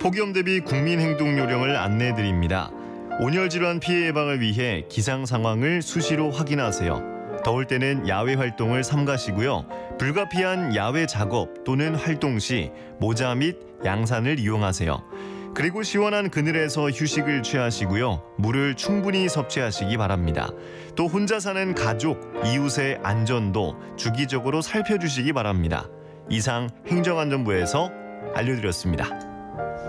폭염 대비 국민행동요령을 안내해드립니다. 온열질환 피해 예방을 위해 기상 상황을 수시로 확인하세요. 더울 때는 야외 활동을 삼가시고요. 불가피한 야외 작업 또는 활동 시 모자 및 양산을 이용하세요. 그리고 시원한 그늘에서 휴식을 취하시고요. 물을 충분히 섭취하시기 바랍니다. 또 혼자 사는 가족, 이웃의 안전도 주기적으로 살펴주시기 바랍니다. 이상 행정안전부에서 알려드렸습니다.